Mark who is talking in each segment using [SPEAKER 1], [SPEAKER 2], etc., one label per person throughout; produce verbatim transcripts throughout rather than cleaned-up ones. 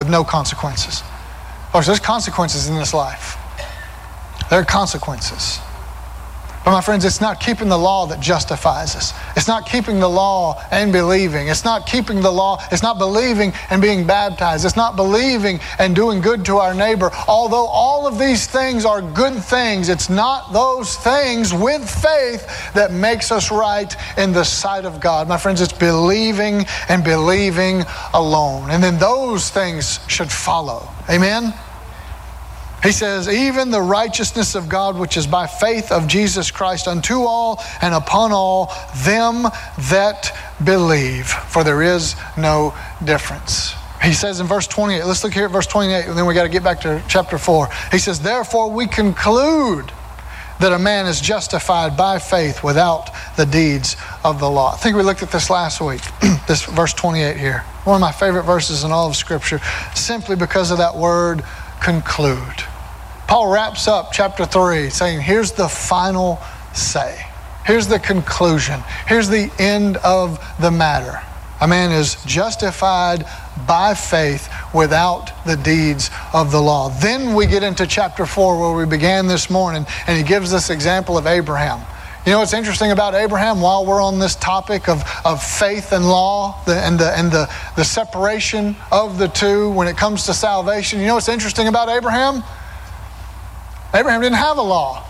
[SPEAKER 1] no consequences. Folks, there's consequences in this life. There are consequences. But my friends, it's not keeping the law that justifies us. It's not keeping the law and believing. It's not keeping the law. It's not believing and being baptized. It's not believing and doing good to our neighbor. Although all of these things are good things, it's not those things with faith that makes us right in the sight of God. My friends, it's believing and believing alone. And then those things should follow. Amen? He says, even the righteousness of God, which is by faith of Jesus Christ, unto all and upon all them that believe. For there is no difference. He says in verse twenty-eight, let's look here at verse twenty-eight, and then we got to get back to chapter four. He says, therefore we conclude that a man is justified by faith without the deeds of the law. I think we looked at this last week, this verse twenty-eight here. One of my favorite verses in all of Scripture, simply because of that word, conclude. Paul wraps up chapter three saying, here's the final say. Here's the conclusion. Here's the end of the matter. A man is justified by faith without the deeds of the law. Then we get into chapter four where we began this morning, and he gives this example of Abraham. You know what's interesting about Abraham while we're on this topic of, of faith and law the, and, the, and the, the separation of the two when it comes to salvation? You know what's interesting about Abraham? Abraham didn't have a law.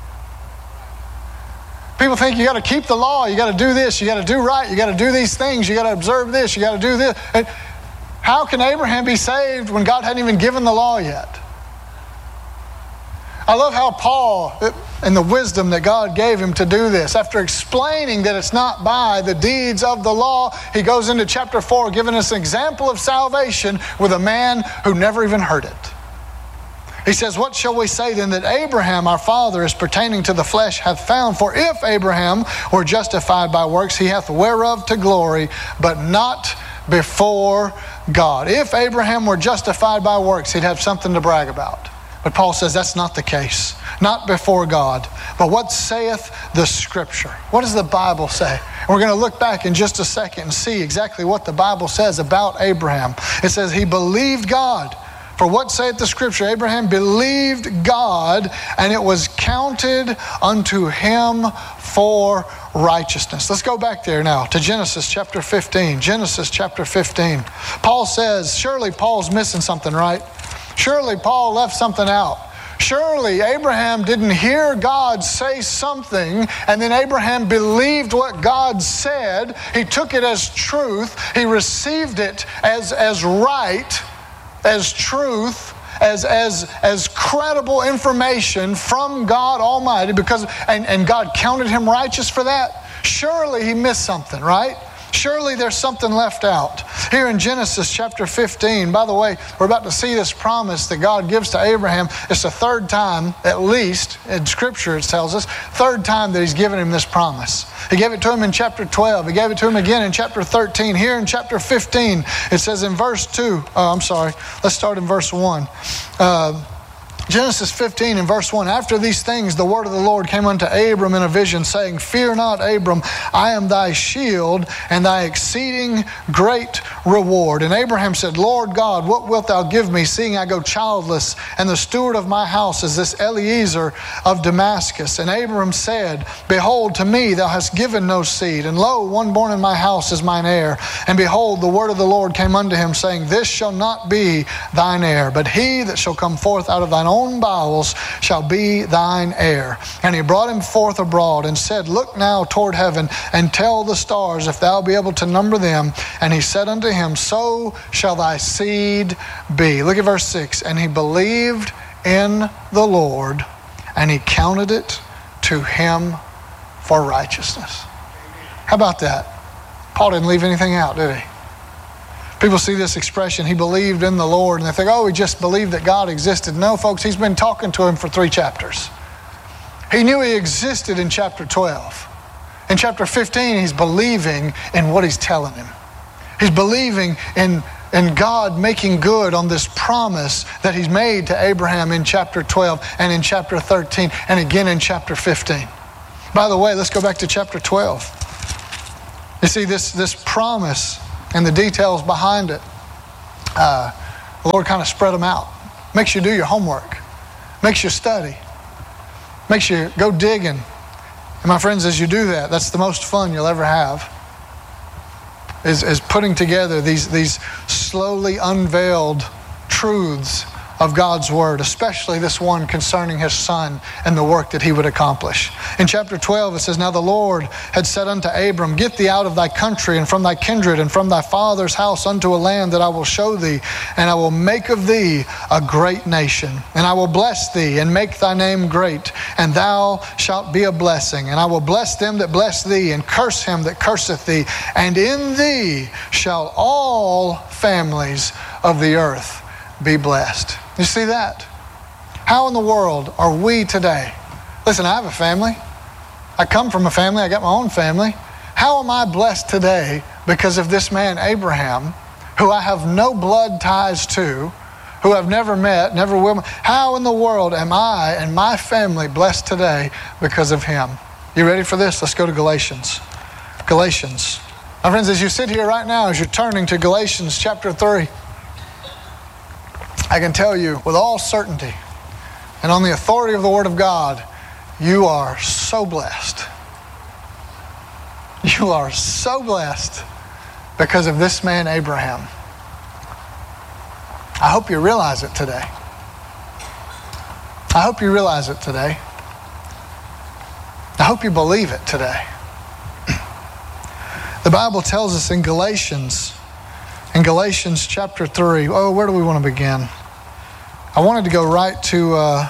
[SPEAKER 1] People think you got to keep the law, you got to do this, you got to do right, you got to do these things, you got to observe this, you got to do this. And how can Abraham be saved when God hadn't even given the law yet? I love how Paul, and the wisdom that God gave him to do this, after explaining that it's not by the deeds of the law, he goes into chapter four giving us an example of salvation with a man who never even heard it. He says, what shall we say then that Abraham, our father, as pertaining to the flesh, hath found? For if Abraham were justified by works, he hath whereof to glory, but not before God. If Abraham were justified by works, he'd have something to brag about. But Paul says that's not the case. Not before God. But what saith the Scripture? What does the Bible say? And we're going to look back in just a second and see exactly what the Bible says about Abraham. It says he believed God. For what saith the Scripture? Abraham believed God, and it was counted unto him for righteousness. Let's go back there now to Genesis chapter fifteen. Genesis chapter fifteen. Paul says, surely Paul's missing something, right? Surely Paul left something out. Surely Abraham didn't hear God say something, and then Abraham believed what God said. He took it as truth. He received it as, as right, as truth, as, as, as credible information from God Almighty, because and, and God counted him righteous for that. Surely he missed something, right? Surely there's something left out. Here in Genesis chapter fifteen, by the way, we're about to see this promise that God gives to Abraham. It's the third time, at least, in Scripture it tells us, third time that he's given him this promise. He gave it to him in chapter twelve. He gave it to him again in chapter thirteen. Here in chapter fifteen, it says in verse two, oh, I'm sorry, let's start in verse one. Uh, Genesis fifteen and verse one, after these things the word of the Lord came unto Abram in a vision, saying, fear not, Abram, I am thy shield and thy exceeding great reward. And Abraham said, Lord God, what wilt thou give me, seeing I go childless, and the steward of my house is this Eliezer of Damascus? And Abram said, behold, to me thou hast given no seed, and lo, one born in my house is mine heir. And behold, the word of the Lord came unto him, saying, this shall not be thine heir, but he that shall come forth out of thine own bowels shall be thine heir. And he brought him forth abroad and said, look now toward heaven and tell the stars if thou be able to number them. And he said unto him, so shall thy seed be. Look at verse six. And he believed in the Lord, and he counted it to him for righteousness. How about that? Paul didn't leave anything out, did he? People see this expression, he believed in the Lord, and they think, oh, he just believed that God existed. No, folks, he's been talking to him for three chapters. He knew he existed in chapter twelve. In chapter fifteen, he's believing in what he's telling him. He's believing in, in God making good on this promise that he's made to Abraham in chapter twelve and in chapter thirteen and again in chapter fifteen. By the way, let's go back to chapter twelve. You see, this, this promise and the details behind it. Uh, The Lord kind of spread them out. Makes you do your homework. Makes you study. Makes you go digging. And my friends, as you do that, that's the most fun you'll ever have. Is, is putting together these, these slowly unveiled truths of God's Word, especially this one concerning His Son and the work that He would accomplish. In chapter twelve, it says, Now the Lord had said unto Abram, Get thee out of thy country and from thy kindred and from thy father's house unto a land that I will show thee, and I will make of thee a great nation. And I will bless thee and make thy name great, and thou shalt be a blessing. And I will bless them that bless thee, and curse him that curseth thee. And in thee shall all families of the earth be blessed. You see that? How in the world are we today? Listen, I have a family. I come from a family. I got my own family. How am I blessed today because of this man Abraham, who I have no blood ties to, who I've never met, never will? How in the world am I and my family blessed today because of him? You ready for this? Let's go to Galatians. Galatians. My friends, as you sit here right now, as you're turning to Galatians chapter three, I can tell you with all certainty and on the authority of the Word of God, you are so blessed. You are so blessed because of this man Abraham. I hope you realize it today. I hope you realize it today. I hope you believe it today. The Bible tells us in Galatians, in Galatians chapter three, oh, where do we want to begin? I wanted to go right to, uh,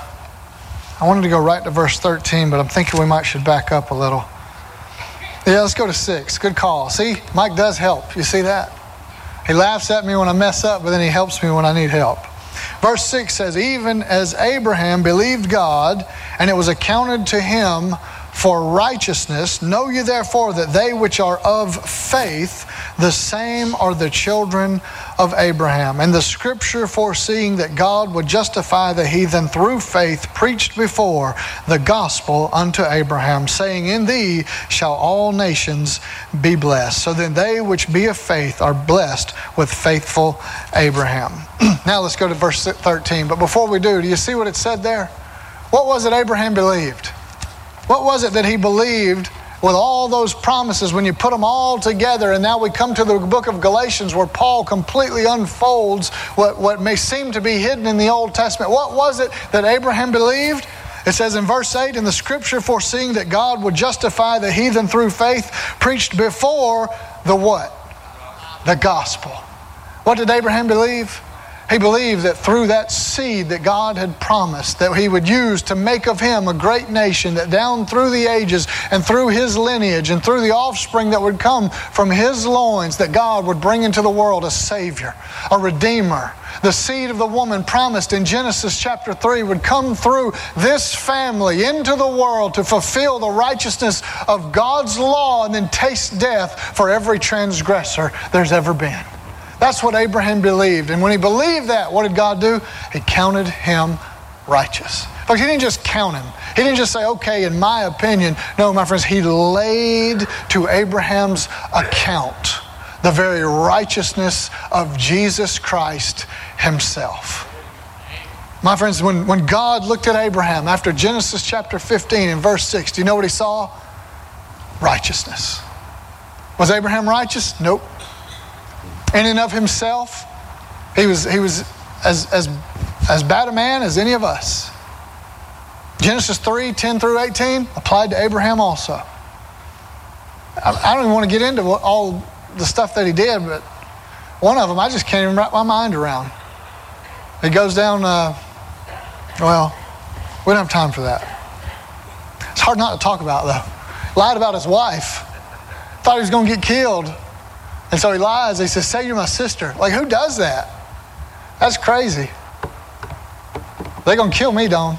[SPEAKER 1] I wanted to go right to verse thirteen, but I'm thinking we might should back up a little. Yeah, let's go to six. Good call. See, Mike does help. You see that? He laughs at me when I mess up, but then he helps me when I need help. Verse six says, Even as Abraham believed God, and it was accounted to him for righteousness, know ye therefore that they which are of faith, the same are the children of Abraham. And the scripture foreseeing that God would justify the heathen through faith preached before the gospel unto Abraham, saying, In thee shall all nations be blessed. So then they which be of faith are blessed with faithful Abraham. Now let's go to verse thirteen. But before we do, do you see what it said there? What was it Abraham believed? What was it that he believed with all those promises when you put them all together? And now we come to the book of Galatians where Paul completely unfolds what, what may seem to be hidden in the Old Testament. What was it that Abraham believed? It says in verse eight, In the scripture foreseeing that God would justify the heathen through faith, preached before the what? The gospel. What did Abraham believe? He believed that through that seed that God had promised that He would use to make of him a great nation, that down through the ages and through his lineage and through the offspring that would come from his loins, that God would bring into the world a Savior, a Redeemer. The seed of the woman promised in Genesis chapter three would come through this family into the world to fulfill the righteousness of God's law and then taste death for every transgressor there's ever been. That's what Abraham believed. And when he believed that, what did God do? He counted him righteous. Folks, He didn't just count him. He didn't just say, okay, in my opinion. No, my friends, He laid to Abraham's account the very righteousness of Jesus Christ Himself. My friends, when, when God looked at Abraham after Genesis chapter fifteen and verse six, do you know what He saw? Righteousness. Was Abraham righteous? Nope. In and of himself, he was he was as as as bad a man as any of us. Genesis three, ten through eighteen applied to Abraham also. I, I don't even want to get into what, all the stuff that he did, but one of them I just can't even wrap my mind around. He goes down, uh, well, we don't have time for that. It's hard not to talk about, though. Lied about his wife. Thought he was going to get killed. And so he lies. He says, say you're my sister. Like, who does that? That's crazy. They're going to kill me, Don.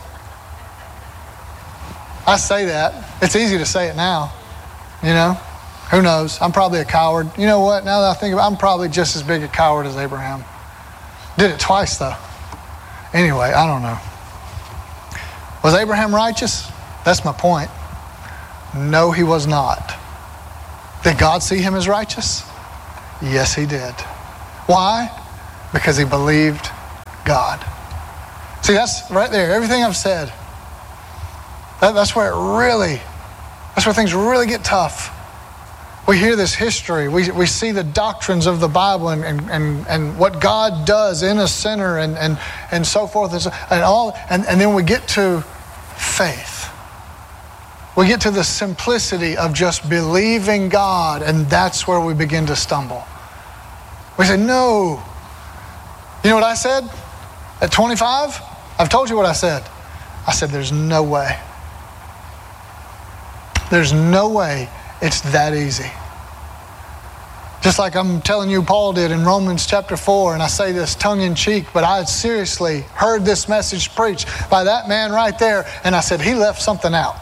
[SPEAKER 1] I say that. It's easy to say it now. You know? Who knows? I'm probably a coward. You know what? Now that I think about it, I'm probably just as big a coward as Abraham. Did it twice, though. Anyway, I don't know. Was Abraham righteous? That's my point. No, he was not. Did God see him as righteous? Yes, He did. Why? Because he believed God. See, that's right there. Everything I've said, that, that's where it really, that's where things really get tough. We hear this history. We, we see the doctrines of the Bible and, and, and, and what God does in a sinner and, and, and so forth and, so, and all. And, and then we get to faith. We get to the simplicity of just believing God, and that's where we begin to stumble. We say, no. You know what I said at twenty-five? I've told you what I said. I said, there's no way. There's no way it's that easy. Just like I'm telling you Paul did in Romans chapter four, and I say this tongue-in-cheek, but I had seriously heard this message preached by that man right there, and I said, he left something out.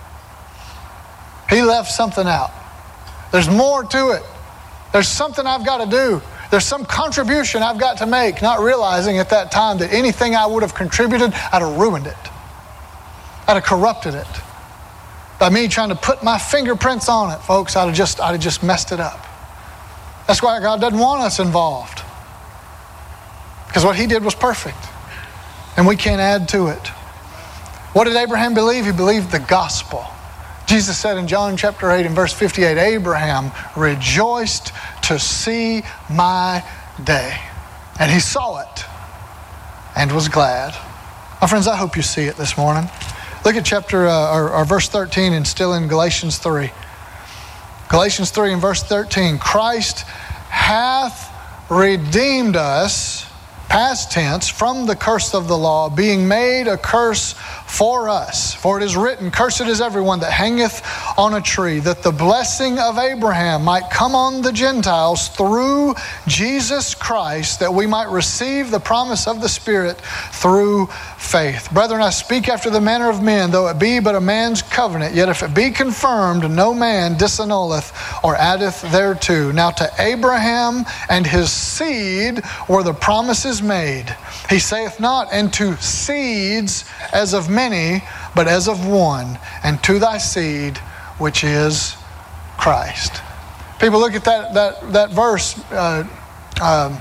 [SPEAKER 1] He left something out. There's more to it. There's something I've got to do. There's some contribution I've got to make, not realizing at that time that anything I would have contributed, I'd have ruined it. I'd have corrupted it. By me trying to put my fingerprints on it, folks, I'd have just, I'd have just messed it up. That's why God doesn't want us involved. Because what he did was perfect. And we can't add to it. What did Abraham believe? He believed the gospel. Jesus said in John chapter eight and verse fifty-eight, Abraham rejoiced to see my day. And he saw it and was glad. My friends, I hope you see it this morning. Look at chapter, uh, or, or verse thirteen and still in Galatians three. Galatians three and verse thirteen. Christ hath redeemed us, past tense, from the curse of the law, being made a curse for us. For it is written, cursed is everyone that hangeth on a tree, that the blessing of Abraham might come on the Gentiles through Jesus Christ, that we might receive the promise of the Spirit through faith. Brethren, I speak after the manner of men, though it be but a man's covenant, yet if it be confirmed, no man disannulleth or addeth thereto. Now to Abraham and his seed were the promises made. He saith not, and to seeds as of many, but as of one, and to thy seed, which is Christ. People look at that that that verse uh, um,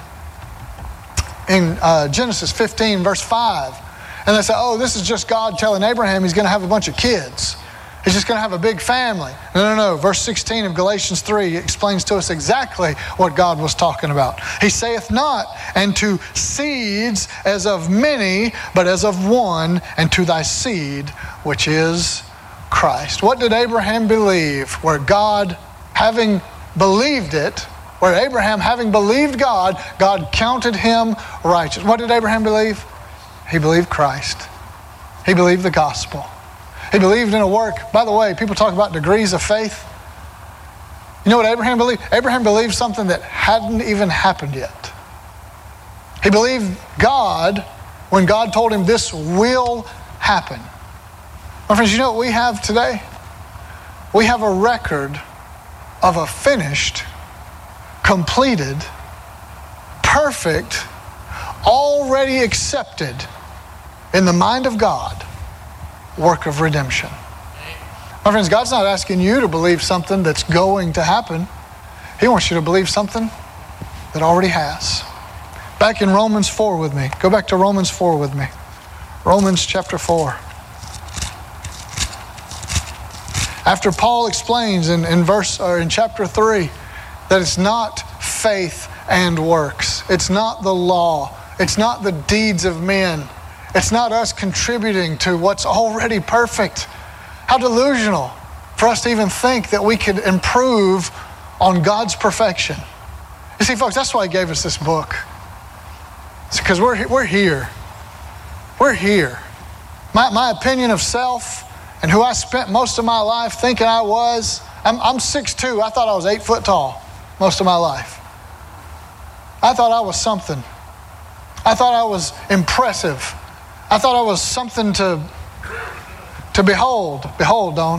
[SPEAKER 1] in uh, Genesis fifteen, verse five, and they say, "Oh, this is just God telling Abraham he's going to have a bunch of kids. He's just going to have a big family." No, no, no. Verse sixteen of Galatians three explains to us exactly what God was talking about. He saith not, and to seeds as of many, but as of one, and to thy seed, which is Christ. What did Abraham believe? Where God, having believed it, where Abraham, having believed God, God counted him righteous. What did Abraham believe? He believed Christ. He believed the gospel. He believed in a work. By the way, people talk about degrees of faith. You know what Abraham believed? Abraham believed something that hadn't even happened yet. He believed God when God told him this will happen. My friends, you know what we have today? We have a record of a finished, completed, perfect, already accepted in the mind of God work of redemption. My friends, God's not asking you to believe something that's going to happen. He wants you to believe something that already has. Back in Romans four with me. Go back to Romans four with me. Romans chapter four. After Paul explains in, in verse or in chapter three that it's not faith and works. It's not the law. It's not the deeds of men. It's not us contributing to what's already perfect. How delusional for us to even think that we could improve on God's perfection. You see, folks, that's why he gave us this book. It's because we're, we're here. We're here. My, my opinion of self and who I spent most of my life thinking I was, I'm, I'm six two. I thought I was eight foot tall most of my life. I thought I was something. I thought I was impressive. I thought I was something to, to behold. Behold, Don.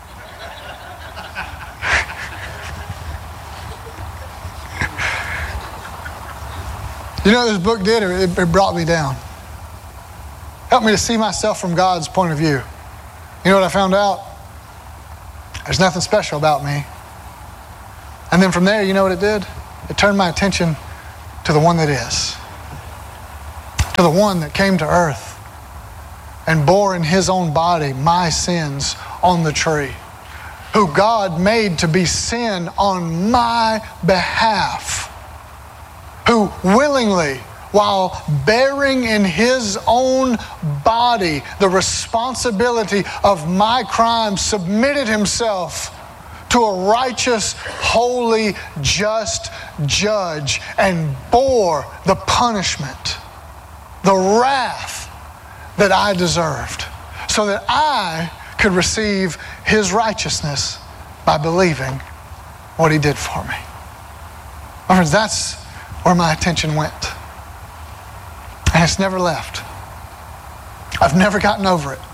[SPEAKER 1] You know what this book did? It, it brought me down. Helped me to see myself from God's point of view. You know what I found out? There's nothing special about me. And then from there, you know what it did? It turned my attention to the one that is. to the one that came to earth and bore in his own body my sins on the tree, who God made to be sin on my behalf, who willingly, while bearing in his own body the responsibility of my crime, submitted himself to a righteous, holy, just judge and bore the punishment, the wrath that I deserved, so that I could receive his righteousness by believing what he did for me. My friends, that's where my attention went. And it's never left. I've never gotten over it.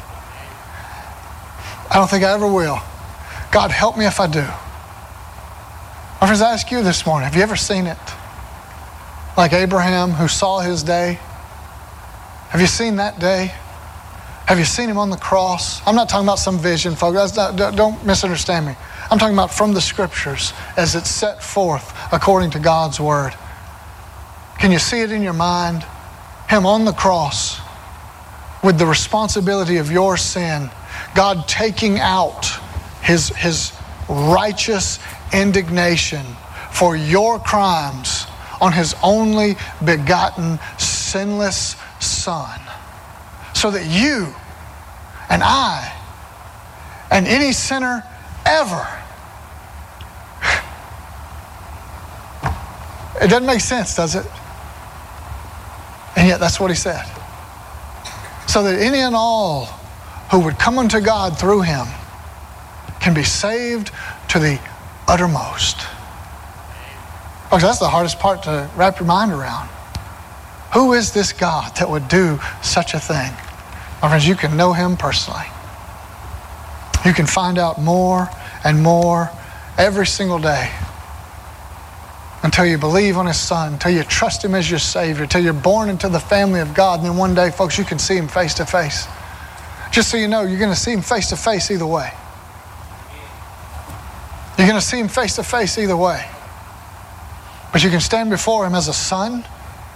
[SPEAKER 1] I don't think I ever will. God, help me if I do. My friends, I ask you this morning, have you ever seen it? Like Abraham who saw his day? Have you seen that day? Have you seen him on the cross? I'm not talking about some vision, folks. That's not, don't misunderstand me. I'm talking about from the scriptures as it's set forth according to God's word. Can you see it in your mind? Him on the cross with the responsibility of your sin. God taking out his, his righteous indignation for your crimes on his only begotten sinless Son, so that you and I and any sinner ever, it doesn't make sense, does it? And yet that's what he said. So that any and all who would come unto God through him can be saved to the uttermost. Folks, that's the hardest part to wrap your mind around. Who is this God that would do such a thing? My friends, you can know him personally. You can find out more and more every single day until you believe on his Son, until you trust him as your Savior, until you're born into the family of God. And then one day, folks, you can see him face to face. Just so you know, you're going to see him face to face either way. You're going to see him face to face either way. But you can stand before him as a son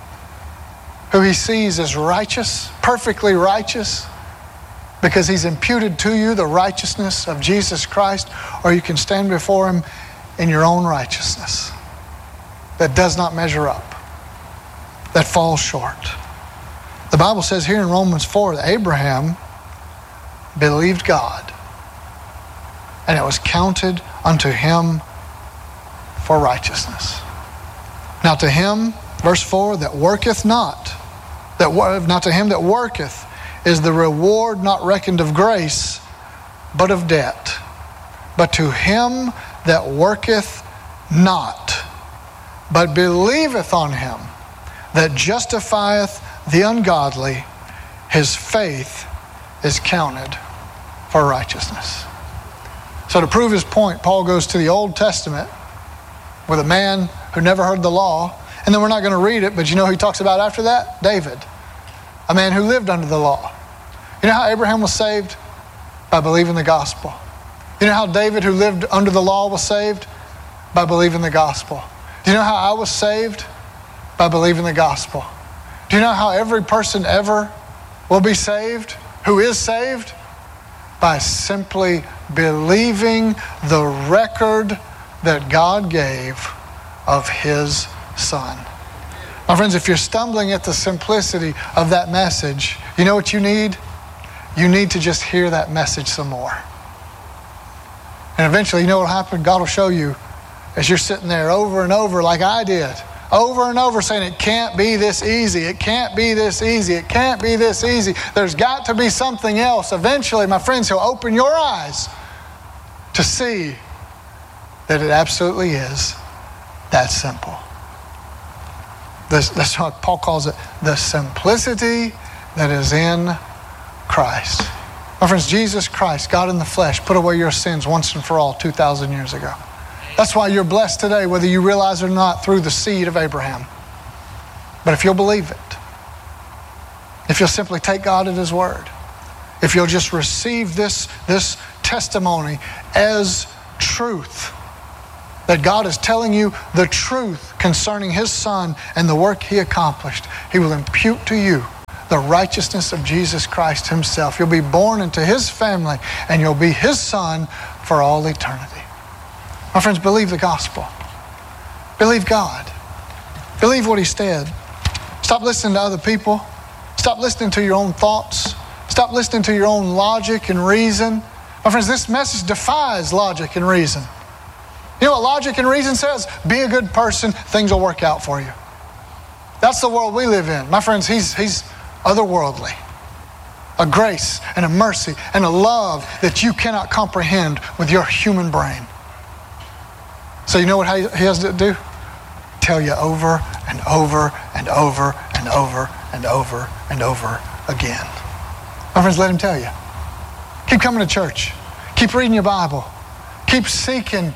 [SPEAKER 1] who he sees as righteous, perfectly righteous, because he's imputed to you the righteousness of Jesus Christ, or you can stand before him in your own righteousness that does not measure up, that falls short. The Bible says here in Romans four that Abraham believed God, and it was counted unto him for righteousness. Now to him, verse four, that worketh not, that not to him that worketh is the reward not reckoned of grace, but of debt. But to him that worketh not, but believeth on him that justifieth the ungodly, his faith is counted for righteousness. So to prove his point, Paul goes to the Old Testament with a man who never heard the law. And then we're not going to read it, but you know who he talks about after that? David, a man who lived under the law. You know how Abraham was saved? By believing the gospel. You know how David, who lived under the law, was saved? By believing the gospel. Do you know how I was saved? By believing the gospel. Do you know how every person ever will be saved, who is saved? By simply believing the record that God gave of his Son. My friends, if you're stumbling at the simplicity of that message, you know what you need? You need to just hear that message some more. And eventually, you know what will happen? God will show you as you're sitting there over and over like I did, over and over saying, it can't be this easy. It can't be this easy. It can't be this easy. There's got to be something else. Eventually, my friends, he'll open your eyes to see that it absolutely is that simple. This, that's what Paul calls it, the simplicity that is in Christ. My friends, Jesus Christ, God in the flesh, put away your sins once and for all two thousand years ago. That's why you're blessed today, whether you realize it or not, through the seed of Abraham. But if you'll believe it, if you'll simply take God at his word, if you'll just receive this, this testimony as truth, that God is telling you the truth concerning his Son and the work he accomplished, he will impute to you the righteousness of Jesus Christ himself. You'll be born into his family, and you'll be his son for all eternity. My friends, believe the gospel. Believe God. Believe what he said. Stop listening to other people. Stop listening to your own thoughts. Stop listening to your own logic and reason. My friends, this message defies logic and reason. You know what logic and reason says? Be a good person, things will work out for you. That's the world we live in. My friends, he's, he's otherworldly. A grace and a mercy and a love that you cannot comprehend with your human brain. So you know what he has to do? Tell you over and over and over and over and over and over again. My friends, let him tell you. Keep coming to church. Keep reading your Bible. Keep seeking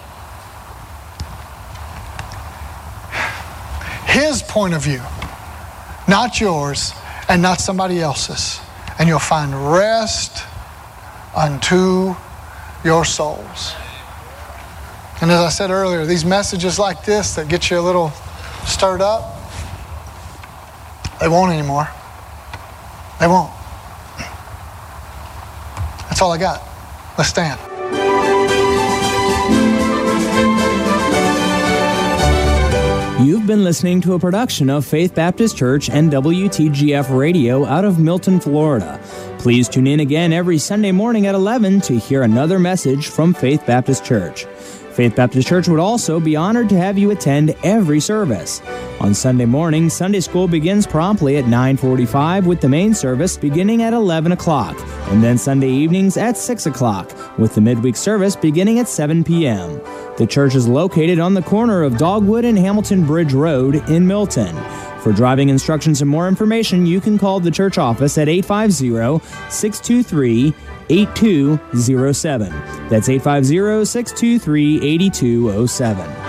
[SPEAKER 1] his point of view, not yours and not somebody else's. And you'll find rest unto your souls. And as I said earlier, these messages like this that get you a little stirred up, they won't anymore. They won't. That's all I got. Let's stand.
[SPEAKER 2] You've been listening to a production of Faith Baptist Church and W T G F Radio out of Milton, Florida. Please tune in again every Sunday morning at eleven to hear another message from Faith Baptist Church. Faith Baptist Church would also be honored to have you attend every service. On Sunday morning, Sunday school begins promptly at nine forty-five with the main service beginning at eleven o'clock, and then Sunday evenings at six o'clock with the midweek service beginning at seven p.m. The church is located on the corner of Dogwood and Hamilton Bridge Road in Milton. For driving instructions and more information, you can call the church office at eight five zero, six two three, eight two zero seven. That's eight five zero, six two three, eight two zero seven.